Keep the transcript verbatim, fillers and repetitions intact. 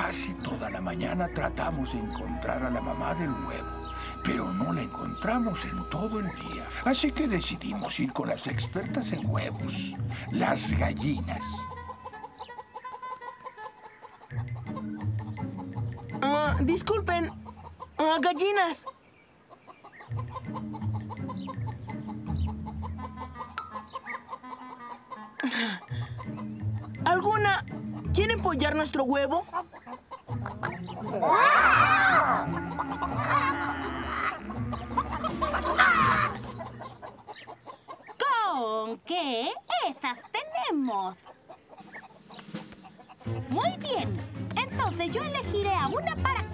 Casi toda la mañana tratamos de encontrar a la mamá del huevo, pero no la encontramos en todo el día. Así que decidimos ir con las expertas en huevos, las gallinas. Uh, disculpen, uh, gallinas. ¿Alguna quiere empollar nuestro huevo? ¿Con qué? Esas tenemos. Muy bien. Entonces yo elegiré a una para